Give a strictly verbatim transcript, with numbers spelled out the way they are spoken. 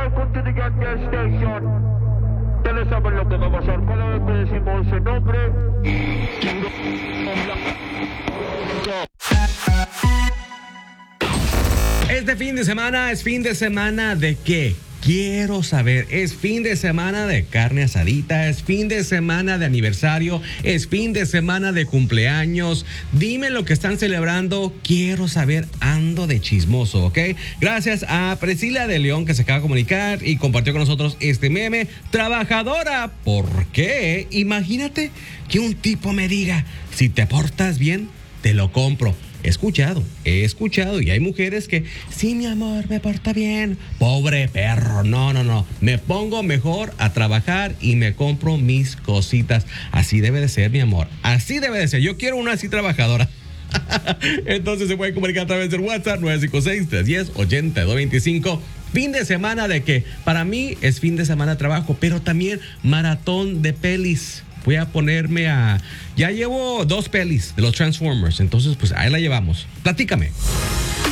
welcome to the Gas Station. Ustedes saben lo que va a pasar cada vez que decimos ese nombre. Este fin de semana es fin de semana de qué? Quiero saber, es fin de semana de carne asadita, es fin de semana de aniversario, es fin de semana de cumpleaños. Dime lo que están celebrando, quiero saber, ando de chismoso, ¿ok? Gracias a Priscila de León que se acaba de comunicar y compartió con nosotros este meme. Trabajadora, ¿por qué? Imagínate que un tipo me diga, si te portas bien, te lo compro. He escuchado, he escuchado y hay mujeres que, sí, mi amor, me porta bien. Pobre perro, no, no, no. Me pongo mejor a trabajar y me compro mis cositas. Así debe de ser, mi amor. Así debe de ser. Yo quiero una así trabajadora. Entonces se puede comunicar a través del WhatsApp nueve cinco seis, tres uno cero, ocho dos dos cinco. Fin de semana de que para mí es fin de semana de trabajo, pero también maratón de pelis. Voy a ponerme a... Ya llevo dos pelis de los Transformers, entonces pues ahí la llevamos. Platícame.